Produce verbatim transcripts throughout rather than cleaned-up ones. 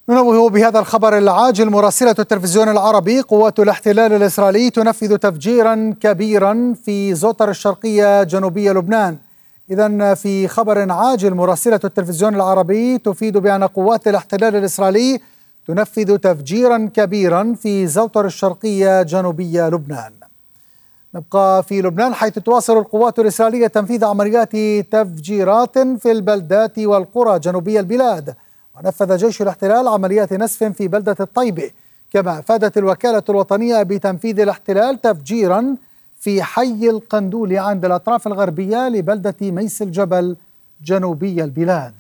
ننوه بهذا الخبر العاجل. مراسلة التلفزيون العربي: قوات الاحتلال الإسرائيلي تنفذ تفجيرا كبيرا في زوتر الشرقية جنوبية لبنان. إذن في خبر عاجل، مراسلة التلفزيون العربي تفيد بأن قوات الاحتلال الإسرائيلي تنفذ تفجيرا كبيرا في زوتر الشرقية جنوبية لبنان. نبقى في لبنان، حيث تواصل القوات الإسرائيلية تنفيذ عمليات تفجيرات في البلدات والقرى جنوبي البلاد. ونفذ جيش الاحتلال عمليات نسف في بلدة الطيبة. كما أفادت الوكالة الوطنية بتنفيذ الاحتلال تفجيرا في حي القندولي عند الأطراف الغربية لبلدة ميس الجبل جنوبي البلاد.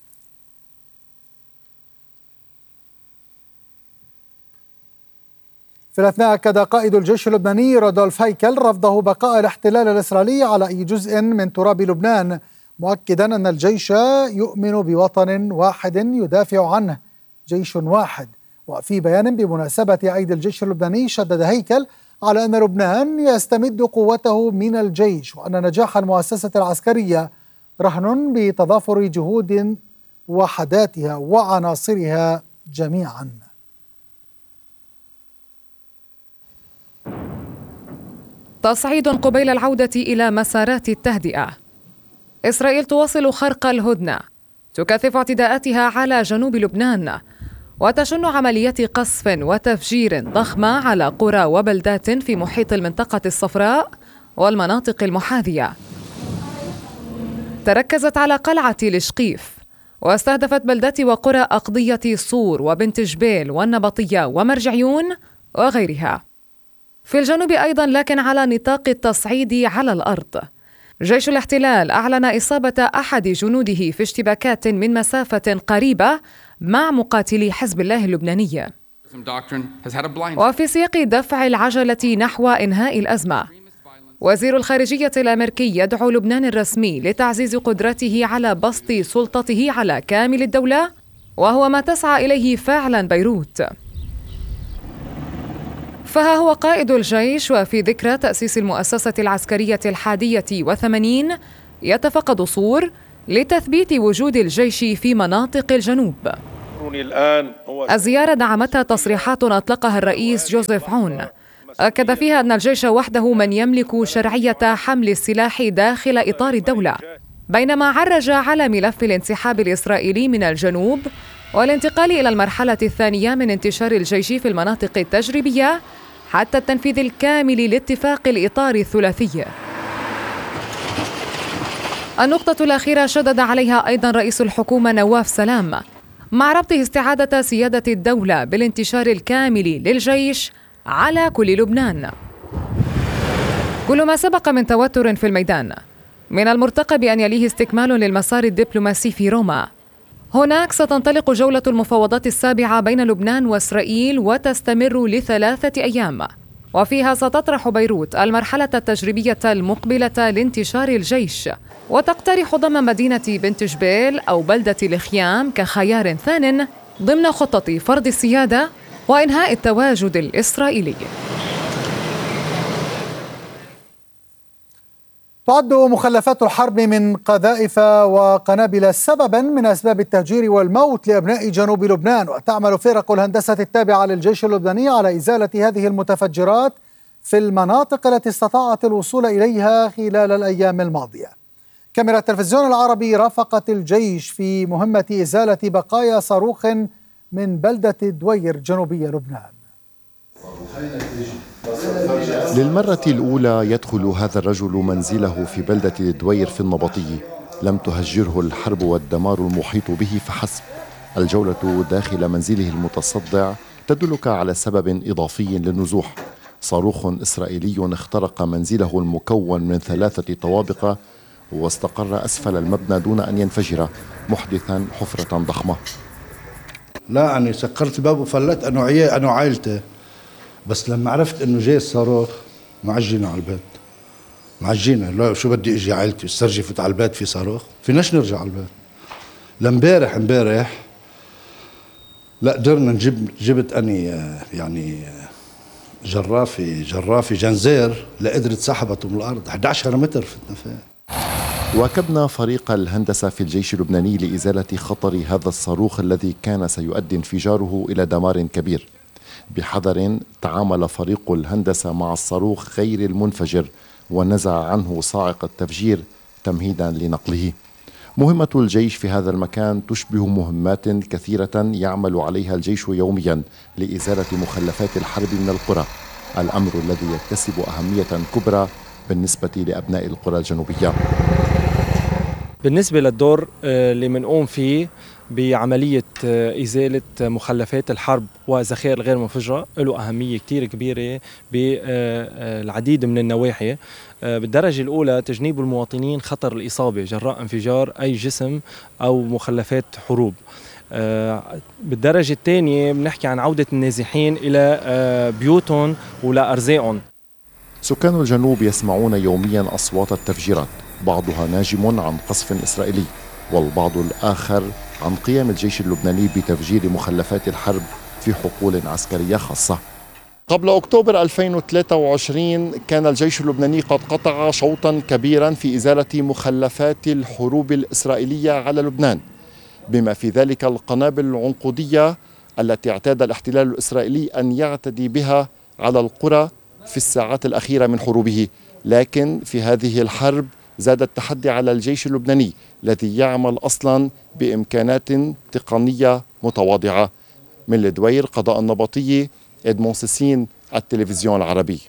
في الأثناء أكد قائد الجيش اللبناني رودولف هيكل رفضه بقاء الاحتلال الإسرائيلي على أي جزء من تراب لبنان، مؤكدا أن الجيش يؤمن بوطن واحد يدافع عنه، جيش واحد. وفي بيان بمناسبة عيد الجيش اللبناني شدد هيكل على أن لبنان يستمد قوته من الجيش، وأن نجاح المؤسسة العسكرية رهن بتضافر جهود وحداتها وعناصرها جميعا. تصعيد قبيل العودة إلى مسارات التهدئة. إسرائيل تواصل خرق الهدنة، تكثف اعتداءاتها على جنوب لبنان، وتشن عمليات قصف وتفجير ضخمة على قرى وبلدات في محيط المنطقة الصفراء والمناطق المحاذية. تركزت على قلعة لشقيف، واستهدفت بلدات وقرى أقضية صور وبنت جبيل والنبطية ومرجعيون وغيرها. في الجنوب أيضا، لكن على نطاق التصعيد على الأرض. جيش الاحتلال أعلن إصابة أحد جنوده في اشتباكات من مسافة قريبة مع مقاتلي حزب الله اللبناني. وفي سياق دفع العجلة نحو إنهاء الأزمة، وزير الخارجية الأمريكي يدعو لبنان الرسمي لتعزيز قدرته على بسط سلطته على كامل الدولة، وهو ما تسعى إليه فعلا بيروت. فها هو قائد الجيش وفي ذكرى تأسيس المؤسسة العسكرية الحادية وثمانين يتفقد صور لتثبيت وجود الجيش في مناطق الجنوب. الزيارة دعمتها تصريحات أطلقها الرئيس جوزيف عون، أكد فيها أن الجيش وحده من يملك شرعية حمل السلاح داخل إطار الدولة، بينما عرج على ملف الانسحاب الإسرائيلي من الجنوب والانتقال إلى المرحلة الثانية من انتشار الجيش في المناطق التجريبية حتى التنفيذ الكامل لاتفاق الإطار الثلاثي. النقطة الأخيرة شدد عليها أيضا رئيس الحكومة نواف سلام، مع ربطه استعادة سيادة الدولة بالانتشار الكامل للجيش على كل لبنان. كل ما سبق من توتر في الميدان، من المرتقب أن يليه استكمال للمسار الدبلوماسي في روما. هناك ستنطلق جولة المفاوضات السابعة بين لبنان وإسرائيل وتستمر لثلاثة أيام، وفيها ستطرح بيروت المرحلة التجريبية المقبلة لانتشار الجيش، وتقترح ضم مدينة بنت جبيل أو بلدة الخيام كخيار ثان ضمن خطة فرض السيادة وإنهاء التواجد الإسرائيلي. تعد مخلفات الحرب من قذائف وقنابل سببا من أسباب التهجير والموت لأبناء جنوب لبنان، وتعمل فرق الهندسة التابعة للجيش اللبناني على إزالة هذه المتفجرات في المناطق التي استطاعت الوصول إليها خلال الأيام الماضية. كاميرا التلفزيون العربي رافقت الجيش في مهمة إزالة بقايا صاروخ من بلدة دوير جنوبية لبنان. للمرة الأولى يدخل هذا الرجل منزله في بلدة دوير في النبطي. لم تهجره الحرب والدمار المحيط به فحسب. الجولة داخل منزله المتصدع تدلك على سبب إضافي للنزوح. صاروخ إسرائيلي اخترق منزله المكون من ثلاثة طوابق واستقر أسفل المبنى دون أن ينفجر، محدثا حفرة ضخمة. لا أنا سكرت الباب وفلت أنا عيا أنا وعائلتي، بس لما عرفت إنه جاي الصاروخ معجينا على البيت، معجينا. لا شو بدي إجي عائلتي استرجفت على البيت في صاروخ، فيناش نرجع على البيت. لامبارح امبارح لا قدرنا نجيب، جبت أني يعني جرافي جرافي جنزير لقدرت سحبته من الأرض أحد عشر متر فتنا فيه. واكبنا فريق الهندسة في الجيش اللبناني لإزالة خطر هذا الصاروخ الذي كان سيؤدي انفجاره إلى دمار كبير. بحذر تعامل فريق الهندسة مع الصاروخ غير المنفجر ونزع عنه صاعق التفجير تمهيدا لنقله. مهمة الجيش في هذا المكان تشبه مهمات كثيرة يعمل عليها الجيش يوميا لإزالة مخلفات الحرب من القرى، الأمر الذي يكتسب أهمية كبرى بالنسبة لأبناء القرى الجنوبية. بالنسبة للدور اللي منقوم فيه بعملية إزالة مخلفات الحرب والذخائر الغير منفجرة له أهمية كتير كبيرة بالعديد من النواحي. بالدرجة الأولى تجنيب المواطنين خطر الإصابة جراء انفجار أي جسم أو مخلفات حروب. بالدرجة الثانية بنحكي عن عودة النازحين إلى بيوتهم ولأرزاقهم. سكان الجنوب يسمعون يوميا أصوات التفجيرات، بعضها ناجم عن قصف إسرائيلي والبعض الآخر عن قيام الجيش اللبناني بتفجير مخلفات الحرب في حقول عسكرية خاصة. قبل أكتوبر ألفين وثلاثة وعشرين كان الجيش اللبناني قد قطع شوطا كبيرا في إزالة مخلفات الحروب الإسرائيلية على لبنان، بما في ذلك القنابل العنقودية التي اعتاد الاحتلال الإسرائيلي أن يعتدي بها على القرى في الساعات الأخيرة من حروبه. لكن في هذه الحرب زاد التحدي على الجيش اللبناني الذي يعمل أصلا بإمكانات تقنية متواضعة. من الدوير قضاء النبطية، إدمون سيسين، التلفزيون العربي.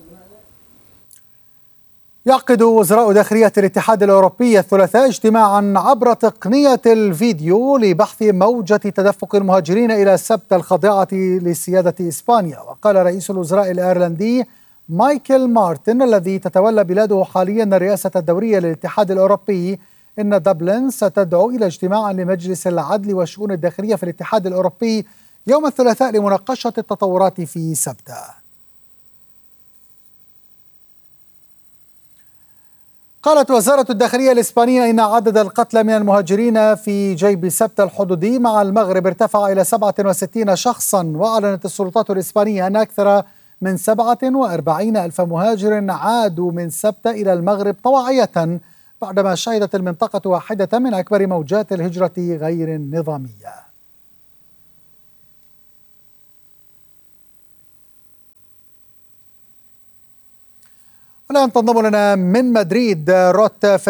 يعقد وزراء داخلية الاتحاد الأوروبي الثلاثاء اجتماعا عبر تقنية الفيديو لبحث موجة تدفق المهاجرين إلى سبت الخاضعة لسيادة إسبانيا. وقال رئيس الوزراء الأيرلندي مايكل مارتن الذي تتولى بلاده حاليا الرئاسة الدورية للاتحاد الأوروبي إن دبلن ستدعو إلى اجتماع لمجلس العدل والشؤون الداخلية في الاتحاد الأوروبي يوم الثلاثاء لمناقشة التطورات في سبتة. قالت وزارة الداخلية الإسبانية إن عدد القتلى من المهاجرين في جيب سبتة الحدودي مع المغرب ارتفع إلى سبعة وستين شخصا. وأعلنت السلطات الإسبانية أن أكثر من سبعة وأربعين ألف مهاجر عادوا من سبتة إلى المغرب طواعية بعدما شهدت المنطقة واحدة من أكبر موجات الهجرة غير النظامية. والآن تنضم لنا من مدريد روت